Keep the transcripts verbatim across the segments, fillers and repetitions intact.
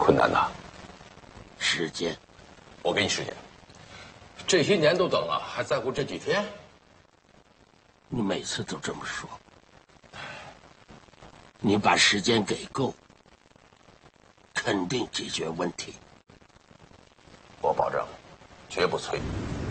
困难呐。 时间， 我给你时间。这些年都等了，还在乎这几天？ 你每次都这么说。你把时间给够，肯定解决问题。 我保证，绝不催。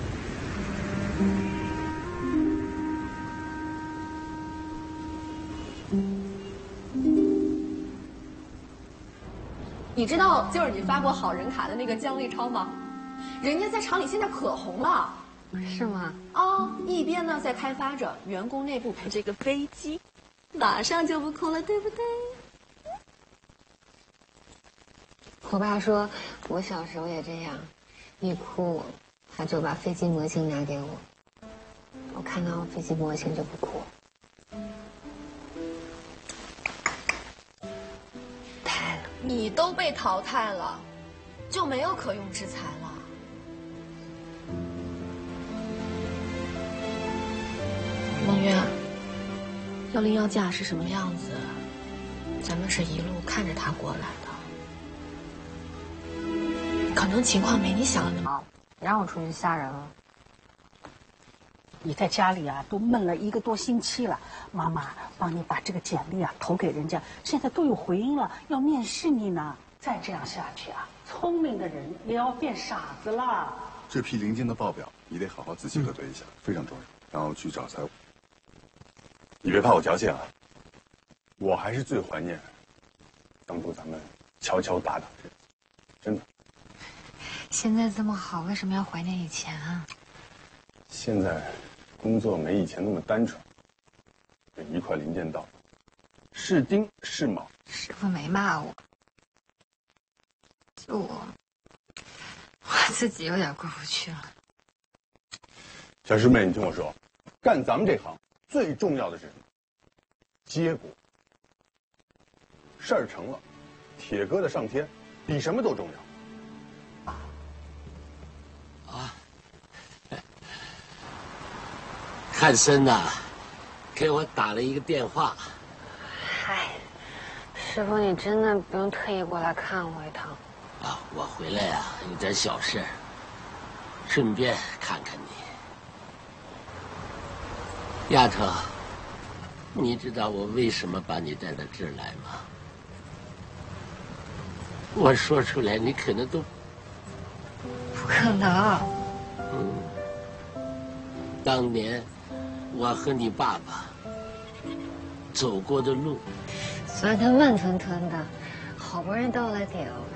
你知道就是你发过好人卡的那个姜立超吗？人家在厂里现在可红了。 是吗？ 啊，一边呢在开发着员工内部培这个飞机，马上就不哭了，对不对？ 我爸说，我小时候也这样，一哭他就把飞机模型拿给我，我看到飞机模型就不哭。太了， 你都被淘汰了，就没有可用之才了。梦月，幺零幺架是什么样子？咱们是一路看着他过来的，可能情况没你想的那么…… 让我出去吓人了。 你在家里啊，都闷了一个多星期了。妈妈帮你把这个简历啊投给人家，现在都有回音了，要面试你呢。再这样下去啊，聪明的人也要变傻子了。 这批零件的报表，你得好好仔细核对一下，非常重要。然后去找财务。你别怕我矫情啊，我还是最怀念当初咱们敲敲打打这，真的。 现在这么好，为什么要怀念以前啊？ 现在工作没以前那么单纯，这一块零件到，是丁是卯。 师傅没骂我，就我，我自己有点过不去了。 小师妹，你听我说，干咱们这行最重要的是什么？结果。事儿成了，铁疙瘩上天，比什么都重要。 啊，汉森呐，给我打了一个电话。 嗨，师傅，你真的不用特意过来看我一趟。 啊，我回来呀、啊，有点小事，顺便看看你。丫头，你知道我为什么把你带到这儿来吗？我说出来，你可能都不可能。 嗯，当年我和你爸爸走过的路， 虽然它慢吞吞的，好不容易到了顶。